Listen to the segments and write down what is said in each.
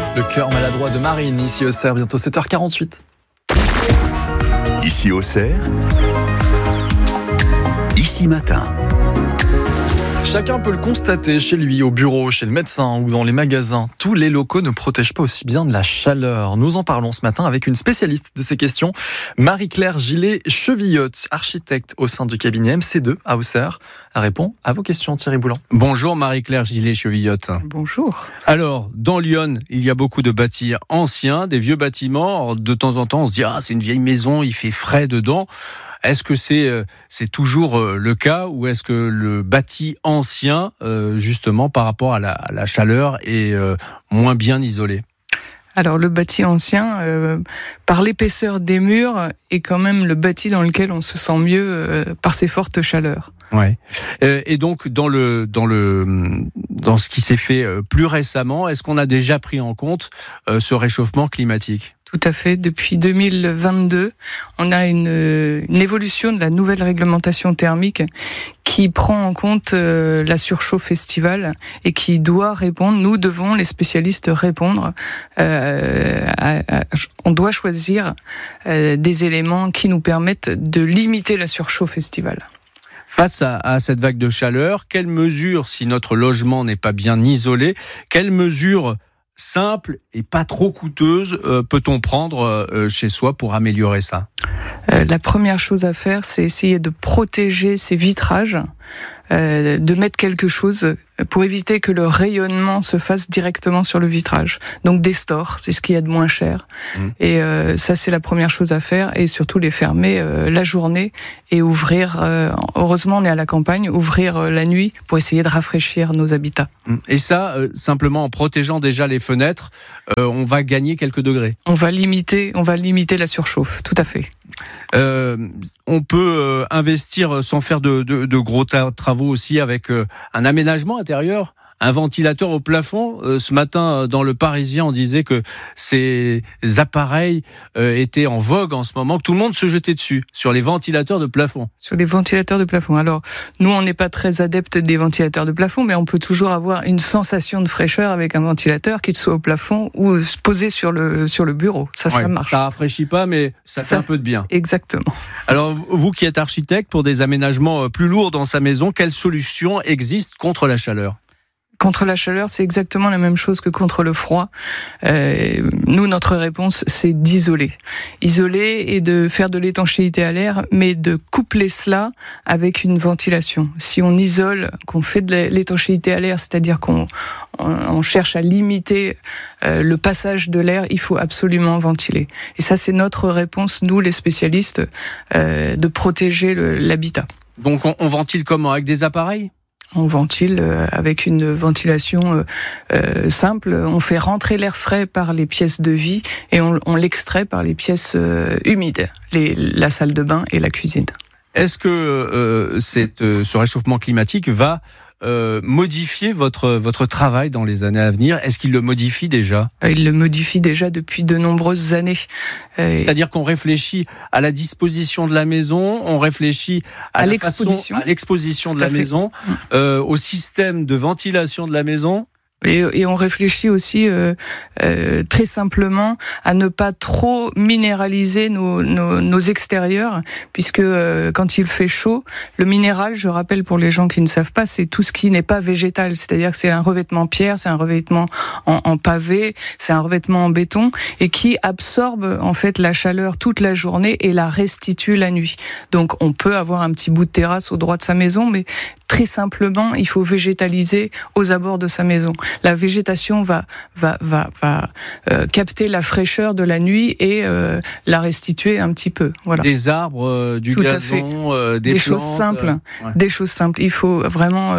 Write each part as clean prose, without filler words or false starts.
Le cœur maladroit de Marine, ici au Cerf, bientôt 7h48. Ici au Cerf, ici matin. Chacun peut le constater chez lui, au bureau, chez le médecin ou dans les magasins. Tous les locaux ne protègent pas aussi bien de la chaleur. Nous en parlons ce matin avec une spécialiste de ces questions, Marie-Claire Gillet-Chevillotte, architecte au sein du cabinet MC2 à Auxerre. Elle répond à vos questions, Thierry Boulan. Bonjour Marie-Claire Gillet-Chevillotte. Bonjour. Alors, dans Lyon, il y a beaucoup de bâtis anciens, des vieux bâtiments. Alors, de temps en temps, on se dit « Ah, c'est une vieille maison, il fait frais dedans ». Est-ce que c'est toujours le cas ou est-ce que le bâti ancien, justement, par rapport à la chaleur, est moins bien isolé ? Alors le bâti ancien, par l'épaisseur des murs, est quand même le bâti dans lequel on se sent mieux par ses fortes chaleurs. Ouais. Et donc dans ce qui s'est fait plus récemment, est-ce qu'on a déjà pris en compte ce réchauffement climatique ? Tout à fait. Depuis 2022, on a une évolution de la nouvelle réglementation thermique qui prend en compte la surchauffe estivale et qui doit répondre. Nous devons, les spécialistes, répondre. On doit choisir des éléments qui nous permettent de limiter la surchauffe estivale. Face à cette vague de chaleur, quelles mesures, si notre logement n'est pas bien isolé, quelles mesures simples et pas trop coûteuses peut-on prendre chez soi pour améliorer ça ? La première chose à faire, c'est essayer de protéger ses vitrages, de mettre quelque chose pour éviter que le rayonnement se fasse directement sur le vitrage. Donc des stores, c'est ce qu'il y a de moins cher. Et ça, c'est la première chose à faire. Et surtout les fermer la journée et ouvrir, heureusement on est à la campagne, ouvrir la nuit pour essayer de rafraîchir nos habitats. Et ça, simplement en protégeant déjà les fenêtres, on va gagner quelques degrés. On va limiter la surchauffe, tout à fait. On peut investir sans faire de gros travaux aussi avec un aménagement intérieur, un ventilateur au plafond. Ce matin, dans Le Parisien, on disait que ces appareils étaient en vogue en ce moment, que tout le monde se jetait dessus, sur les ventilateurs de plafond. Sur les ventilateurs de plafond. Alors, nous, on n'est pas très adeptes des ventilateurs de plafond, mais on peut toujours avoir une sensation de fraîcheur avec un ventilateur, qu'il soit au plafond ou posé sur le bureau. Ça marche. Ça rafraîchit pas, mais ça fait un peu de bien. Exactement. Alors, vous qui êtes architecte, pour des aménagements plus lourds dans sa maison, quelles solutions existent contre la chaleur ? Contre la chaleur, c'est exactement la même chose que contre le froid. Nous, notre réponse, c'est d'isoler. Isoler et de faire de l'étanchéité à l'air, mais de coupler cela avec une ventilation. Si on isole, qu'on fait de l'étanchéité à l'air, c'est-à-dire qu'on cherche à limiter le passage de l'air, il faut absolument ventiler. Et ça, c'est notre réponse, nous, les spécialistes, de protéger l'habitat. Donc, on ventile comment ? Avec des appareils ? On ventile avec une ventilation simple. On fait rentrer l'air frais par les pièces de vie et on l'extrait par les pièces humides, la salle de bain et la cuisine. Est-ce que ce réchauffement climatique va modifier votre travail dans les années à venir ? Est-ce qu'il le modifie déjà ? Il le modifie déjà depuis de nombreuses années. C'est-à-dire qu'on réfléchit à la disposition de la maison, on réfléchit à l'exposition de la maison, au système de ventilation de la maison. Et on réfléchit aussi très simplement à ne pas trop minéraliser nos extérieurs, puisque quand il fait chaud, le minéral, je rappelle pour les gens qui ne savent pas, c'est tout ce qui n'est pas végétal, c'est-à-dire que c'est un revêtement pierre, c'est un revêtement en pavé, c'est un revêtement en béton, et qui absorbe en fait la chaleur toute la journée et la restitue la nuit. Donc on peut avoir un petit bout de terrasse au droit de sa maison, mais très simplement, il faut végétaliser aux abords de sa maison. La végétation va capter la fraîcheur de la nuit et la restituer un petit peu. Voilà. Des arbres, du gazon, des plantes. Choses simples. Des choses simples. Il faut vraiment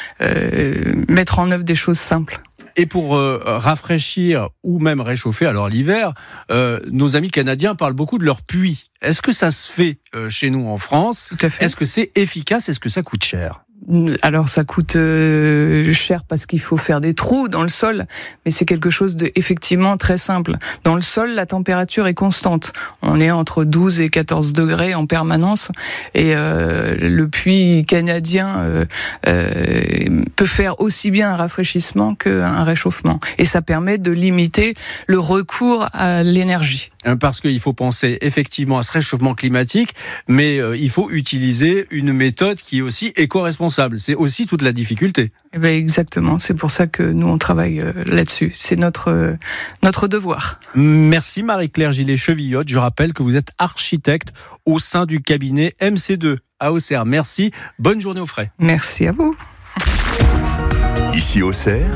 mettre en œuvre des choses simples. Et pour rafraîchir ou même réchauffer, alors l'hiver, nos amis canadiens parlent beaucoup de leurs puits. Est-ce que ça se fait chez nous en France ? Tout à fait. Est-ce que c'est efficace ? Est-ce que ça coûte cher ? Alors ça coûte cher parce qu'il faut faire des trous dans le sol, mais c'est quelque chose de effectivement très simple. Dans le sol, la température est constante. On est entre 12 et 14 degrés en permanence, et le puits canadien peut faire aussi bien un rafraîchissement qu'un réchauffement. Et ça permet de limiter le recours à l'énergie. Parce qu'il faut penser effectivement à ce réchauffement climatique, mais il faut utiliser une méthode qui est aussi éco-responsable. C'est aussi toute la difficulté. Eh bien, exactement, c'est pour ça que nous on travaille là-dessus. C'est notre devoir. Merci Marie-Claire Gillet-Chevillotte. Je rappelle que vous êtes architecte au sein du cabinet MC2 à Auxerre. Merci, bonne journée au frais. Merci à vous. Ici Auxerre,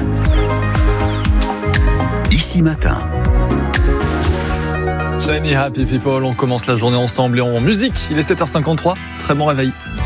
Ici Matin. Shiny Happy People, on commence la journée ensemble et en musique. Il est 7h53, très bon réveil.